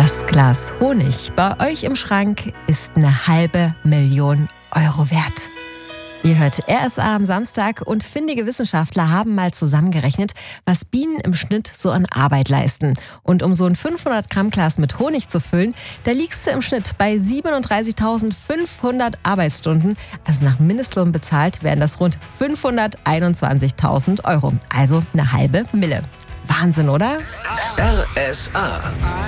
Das Glas Honig bei euch im Schrank ist 500.000 Euro wert. Ihr hört RSA am Samstag und findige Wissenschaftler haben mal zusammengerechnet, was Bienen im Schnitt so an Arbeit leisten. Und um so ein 500 Gramm Glas mit Honig zu füllen, da liegst du im Schnitt bei 37.500 Arbeitsstunden. Also nach Mindestlohn bezahlt wären das rund 521.000 Euro. Also 500.000. Wahnsinn, oder? RSA